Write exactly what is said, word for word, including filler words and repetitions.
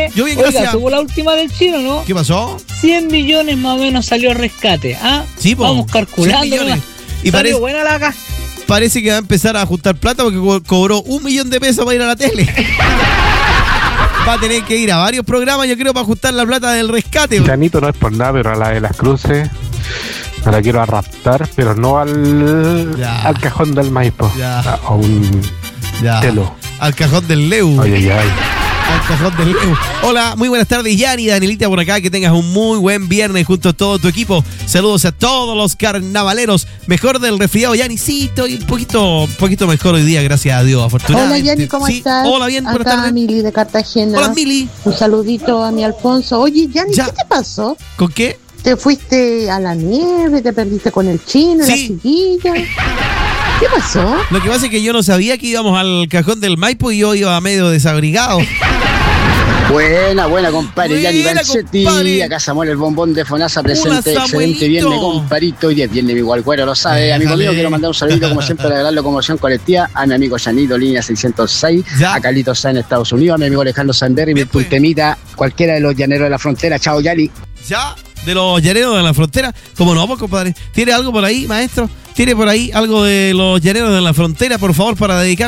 ustedes? Yo bien, Oiga, gracias. tuvo la última del chino, ¿no? ¿Qué pasó? cien millones más o menos salió el rescate, ¿ah? Sí, po. Vamos calculando. cien millones. Y Y salió parece, buena la caja. parece que va a empezar a juntar plata porque co- cobró un millón de pesos para ir a la tele. Va a tener que ir a varios programas, yo creo, para ajustar la plata del rescate. Janito, no es por nada, pero a la de las cruces me la quiero raptar, pero no al, Ya. al cajón del maíz, po. Ya. A, a un Ya. telo. Al cajón del Leu. Oye, ya. Al cajón del Leu. Hola, muy buenas tardes, Yanni, Danielita por acá. Que tengas un muy buen viernes junto a todo tu equipo. Saludos a todos los carnavaleros. Mejor del resfriado, Yanni. Sí, estoy un poquito, un poquito mejor hoy día, gracias a Dios, Hola afortunadamente. Yanni, ¿cómo Sí. estás? Hola, bien, buenas Acá tardes. Mili de Cartagena. Hola, Mili. Un saludito a mi Alfonso. Oye, Yanni, Ya. ¿qué te pasó? ¿Con qué? ¿Te fuiste a la nieve? ¿Te perdiste con el chino, Sí. la chiquilla? ¿Qué pasó? Lo que pasa es que yo no sabía que íbamos al cajón del Maipo y yo iba medio desabrigado. Buena, buena, compadre. Buena, Yanni Banchetti, compadre. acá Samuel el bombón de Fonasa Hola, presente. Excelente Samuelito. viernes, comparito. Hoy día es viernes, igual cuero, lo sabe. Amigo Déjale. mío, quiero mandar un saludito, como siempre, regalar locomoción colectiva a mi amigo Yanito, línea seiscientos seis, Ya. a Carlitos Sáenz en Estados Unidos, a mi amigo Alejandro Sanberry, Bien, mi pues. temita, cualquiera de los llaneros de la frontera. Chao, Yanni. Ya, de los llaneros de la frontera. ¿Cómo no, pues, compadre? ¿Tiene algo por ahí, maestro? ¿Tiene por ahí algo de los llaneros de la frontera, por favor, para dedicar?